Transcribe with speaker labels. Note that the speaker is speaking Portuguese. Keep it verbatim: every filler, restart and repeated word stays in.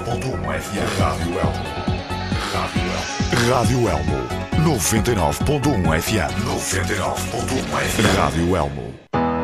Speaker 1: ponto um F M. Rádio Elmo. Rádio Elmo. noventa e nove ponto um F M. noventa e nove ponto um F M. Rádio Elmo.